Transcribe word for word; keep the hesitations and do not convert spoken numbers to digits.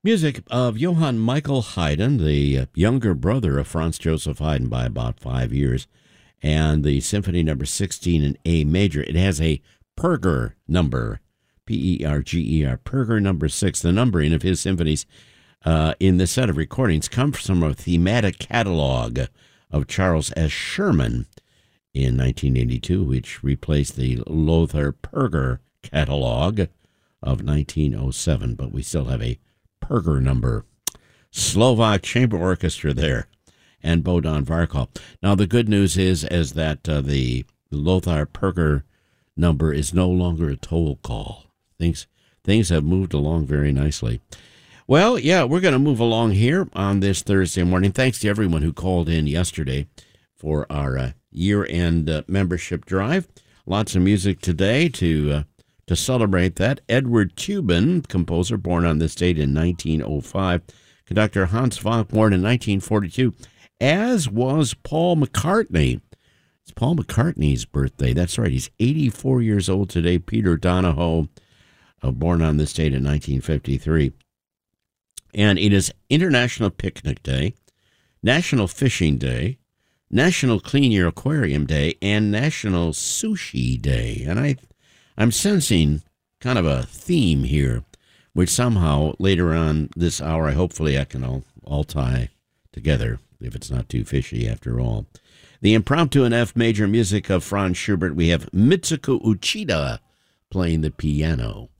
Music of Johann Michael Haydn, the younger brother of Franz Joseph Haydn by about five years, and the Symphony Number sixteen in A major. It has a Perger number, P E R G E R, Perger number six. The numbering of his symphonies uh, in this set of recordings comes from a thematic catalog of Charles S. Sherman in nineteen eighty-two, which replaced the Lothar Perger catalog of nineteen oh seven, but we still have a Perger number. Slovak Chamber Orchestra there, and Bohdan Varkov. Now, the good news is, is that uh, the Lothar Perger number is no longer a toll call. Things, things have moved along very nicely. Well, yeah, we're going to move along here on this Thursday morning. Thanks to everyone who called in yesterday for our uh, year-end uh, membership drive. Lots of music today to uh, to celebrate that. Edward Cuban, composer born on this date in nineteen oh five. Conductor Hans Vogt born in nineteen forty-two, as was Paul McCartney. It's Paul McCartney's birthday. That's right. He's eighty-four years old today. Peter Donahoe, uh, born on this date in nineteen fifty-three. And it is International Picnic Day, National Fishing Day, National Clean Your Aquarium Day, and National Sushi Day. And I, I'm sensing kind of a theme here, which somehow later on this hour, I hopefully I can all, all tie together, if it's not too fishy after all. The impromptu in F major music of Franz Schubert, we have Mitsuko Uchida playing the piano.